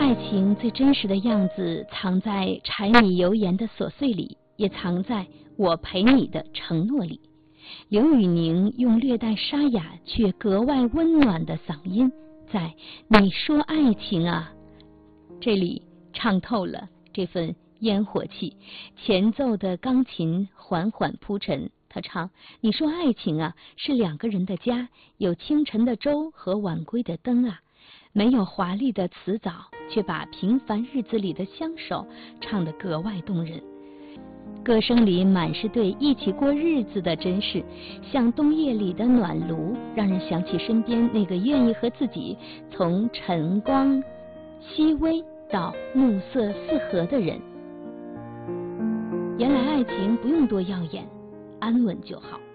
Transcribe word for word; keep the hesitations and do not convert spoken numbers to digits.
爱情最真实的样子藏在柴米油盐的琐碎里，也藏在我陪你的承诺里。刘宇宁用略带沙哑却格外温暖的嗓音，在你说爱情啊这里唱透了这份烟火气。前奏的钢琴缓缓铺陈，他唱：你说爱情啊是两个人的家，有清晨的粥和晚归的灯啊，没有华丽的词藻，却把平凡日子里的相守唱得格外动人。歌声里满是对一起过日子的珍视，像冬夜里的暖炉，让人想起身边那个愿意和自己从晨光熹微到暮色四合的人。原来爱情不用多耀眼，安稳就好。